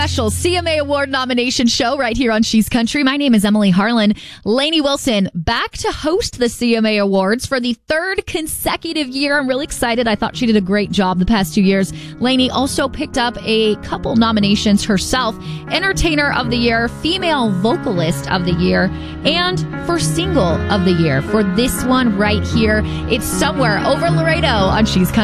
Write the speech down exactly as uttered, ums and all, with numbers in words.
Special C M A Award nomination show right here on She's Country. My name is Emily Harlan. Lainey Wilson back to host the C M A Awards for the third consecutive year. I'm really excited. I thought she did a great job the past two years. Lainey also picked up a couple nominations herself. Entertainer of the Year, Female Vocalist of the Year, and for Single of the Year. For this one right here, it's Somewhere Over Laredo on She's Country.